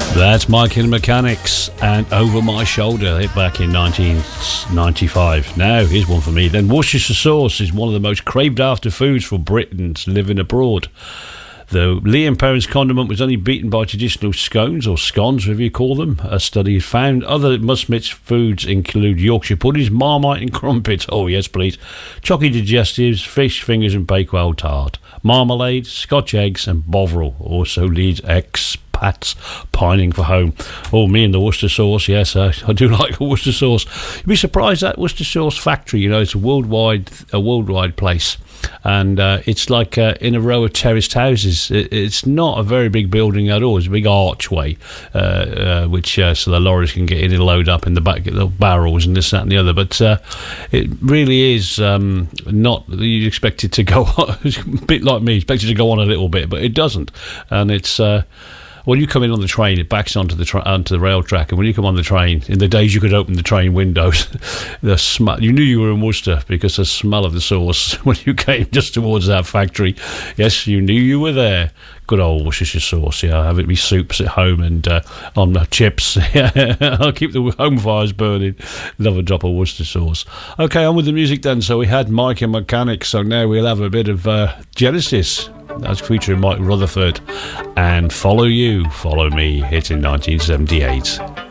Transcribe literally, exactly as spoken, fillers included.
That's Mike and the Mechanics and Over My Shoulder, hit back in nineteen ninety-five. Now, here's one for me then. Worcestershire sauce is one of the most craved after foods for Britons living abroad. The Liam Perrins condiment was only beaten by traditional scones, or scones, whatever you call them. A study found other must-mix foods include Yorkshire puddings, Marmite and crumpets. Oh, yes, please. Chalky digestives, fish fingers and Bakewell tart. Marmalade, Scotch eggs and Bovril. Also leads expats pining for home. Oh, me and the Worcester sauce. Yes, I, I do like Worcester sauce. You'd be surprised that Worcester sauce factory, you know, it's a worldwide, a worldwide place. And uh, it's like uh, in a row of terraced houses. It, it's not a very big building at all. It's a big archway, uh, uh, which uh, so the lorries can get in and load up in the back, the barrels and this, that, and the other. But uh, it really is um, not. You expect it to go on, a bit like me. Expect it to go on a little bit, but it doesn't. And it's. Uh, When you come in on the train, it backs onto the tra- onto the rail track, and when you come on the train, in the days you could open the train windows, the smell, you knew you were in Worcester because the smell of the sauce when you came just towards that factory. Yes, you knew you were there. Good old Worcestershire sauce. Yeah, I have it be soups at home and uh, on my chips. I'll keep the home fires burning. Love a drop of Worcester sauce. Okay, on with the music then. So we had Mike and Mechanics. So now we'll have a bit of uh, Genesis. That's featuring Mike Rutherford and Follow You, Follow Me, hit in nineteen seventy-eight.